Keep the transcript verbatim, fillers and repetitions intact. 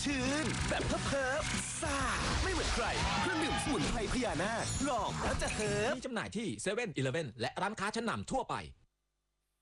ชื่นแบบเพิบเพิบซ่าไม่เหมือนใครเครื่องดื่มสมุนไพรพญานาคลองแล้วจะเฮิบมีจำหน่ายที่เซเว่นอีเลฟเว่นและร้านค้าชั้นนำทั่วไป